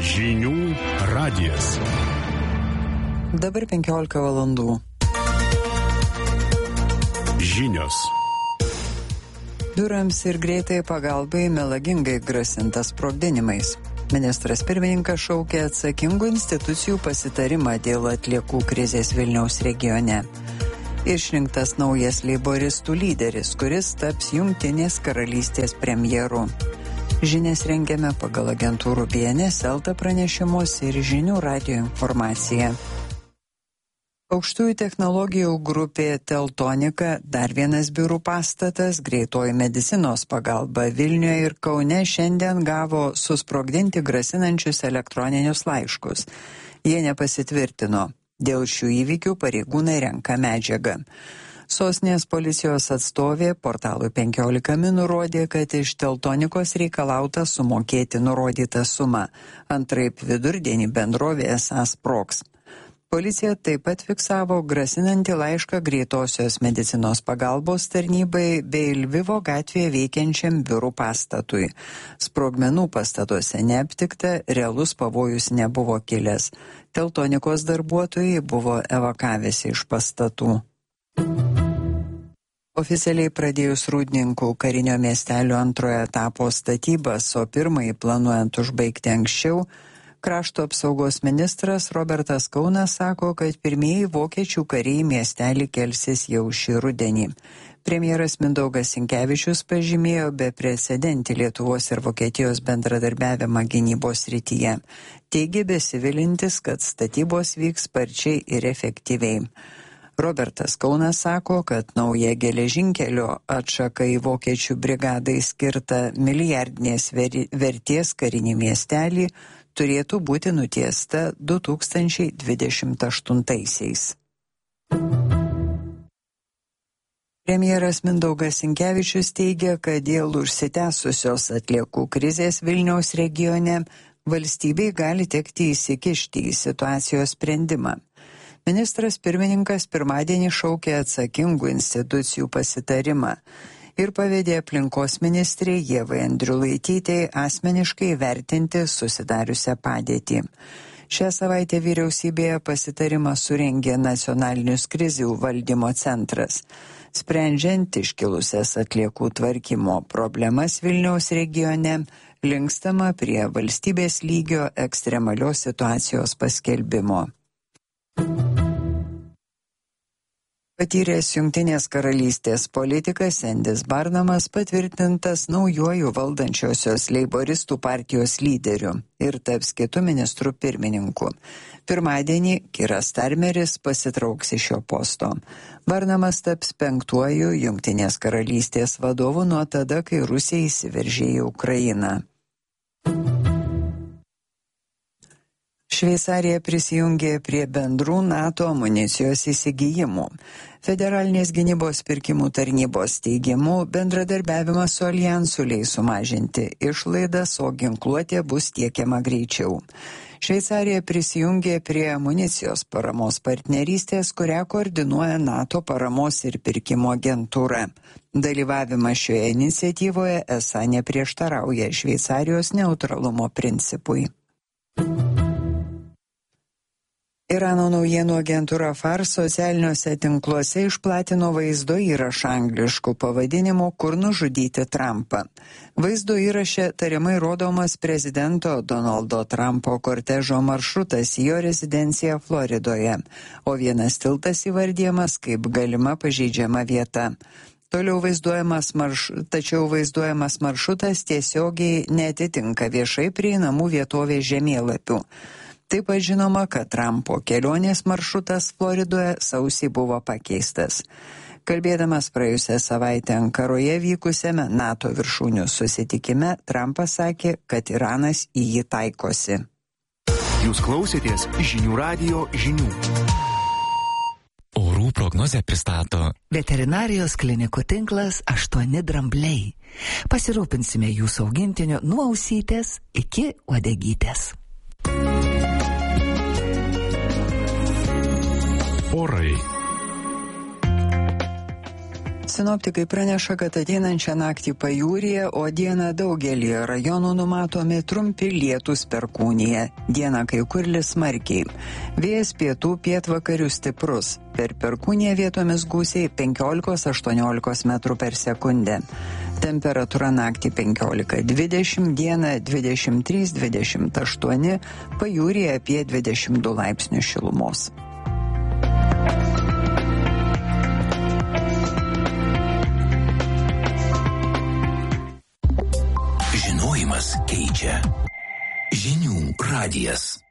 Žinių radijas. Dabar 15 valandų. Žinios. Biurams ir greitai pagalbai melagingai grasinta sprogdinimais. Ministras pirmininkas šaukė atsakingų institucijų pasitarimą dėl atliekų krizės Vilniaus regione. Išrinktas naujas leiboristų lyderis, kuris taps Jungtinės karalystės premjeru. Žinias rengiame pagal agentūrų BNS, Elta pranešimus ir Žinių radijo informaciją. Aukštųjų technologijų grupė Teltonika, dar vienas biurų pastatas, greitoji medicinos pagalba Vilniuje ir Kaune šiandien gavo susprogdinti grasinančius elektroninius laiškus. Jie nepasitvirtino. Dėl šių įvykių pareigūnai renka medžiagą. Sostinės policijos atstovė portalui 15 min nurodė, kad iš Teltonikos reikalauta sumokėti nurodytą sumą. Antraip vidurdienį bendrovė esą sprogs. Policija taip pat fiksavo grasinantį laišką greitosios medicinos pagalbos tarnybai bei Lvivo gatvėje veikiančiam biurų pastatui. Sprogmenų pastatuose neaptikta, realus pavojus nebuvo kilęs. Teltonikos darbuotojai buvo evakavęsi iš pastatų. Oficialiai pradėjus Rūdninkų karinio miestelio antrojo etapo statybas, o pirmąjį planuojant užbaigti anksčiau, krašto apsaugos ministras Robertas Kaunas sako, kad pirmieji vokiečių kariai miestelį kelsis jau šį rudenį. Premjeras Mindaugas Sinkevičius pažymėjo beprecedentį Lietuvos ir Vokietijos bendradarbiavimą gynybos srityje. Teigė besivilintis, kad statybos vyks sparčiai ir efektyviai. Robertas Kaunas sako, kad nauja geležinkelio atšaka į vokiečių brigadai skirtą milijardinės vertės karinį miestelį turėtų būti nutiesta 2028-aisiais. Premjeras Mindaugas Sinkevičius teigia, kad dėl užsitęsusios atliekų krizės Vilniaus regione valstybei gali tekti įsikišti į situacijos sprendimą. Ministras pirmininkas pirmadienį šaukė atsakingų institucijų pasitarimą ir pavedė aplinkos ministrei Ievai Andriulaitytei asmeniškai vertinti susidariusią padėtį. Šią savaitę vyriausybėje pasitarimą surengė Nacionalinis krizių valdymo centras. Sprendžiant iškilusias atliekų tvarkymo problemas Vilniaus regione, linkstama prie valstybės lygio ekstremalios situacijos paskelbimo. Patyręs Jungtinės karalystės politikas Endis Barnamas patvirtintas naujuoju valdančiosios leiboristų partijos lyderiu ir taps kitų ministrų pirmininku. Pirmadienį Kiras Starmeris pasitrauks iš šio posto. Barnamas taps 5. Jungtinės karalystės vadovu nuo tada, kai Rusija įsiveržė į Ukrainą. Šveicarija prisijungė prie bendrų NATO amunicijos įsigijimų. Federalinės gynybos pirkimų tarnybos teigimu, bendradarbiavimas su alijansu leis sumažinti išlaidas, o ginkluotė bus tiekiama greičiau. Šveicarija prisijungė prie amunicijos paramos partnerystės, kurią koordinuoja NATO paramos ir pirkimo agentūra. Dalyvavimas šioje iniciatyvoje esą neprieštarauja Šveicarijos neutralumo principui. Irano naujienų agentūra Fars socialiniuose tinkluose išplatino vaizdo įrašą anglišku pavadinimu "Kur nužudyti Trumpą". Vaizdo įraše tariamai rodomas prezidento Donaldo Trumpo kortežo maršrutas į jo rezidenciją Floridoje, o vienas tiltas įvardijamas kaip galima pažeidžiama vieta. Tačiau vaizduojamas maršrutas tiesiogiai neatitinka viešai prieinamų vietovės žemėlapių. Taip pat žinoma, kad Trumpo kelionės maršrutas Floridoje sausį buvo pakeistas. Kalbėdamas praėjusią savaitę Ankaroje vykusiame NATO viršūnių susitikime, Trumpas sakė, kad Iranas į jį taikosi. Jūs klausėtės Žinių radijo žinių. Orų prognozę pristato Veterinarijos klinikų tinklas 8 drambliai. Pasirūpinsime jūsų augintiniu nuo ausytės iki uodegytės. Orai. Sinoptikai praneša, kad ateinančią naktį pajūryje, o dieną daugelį rajonų numatomi trumpi lietūs perkūnija. Dieną kai kur lis smarkiai. Vėjas pietų pietvakarių stiprus. Per perkūniją vietomis gūsiai 15-18 metrų per sekundę. Temperatūra naktį 15-20, dieną 23-28, pajūryje apie 22 laipsnių šilumos. Žinojimas keičia. Žinių radijas.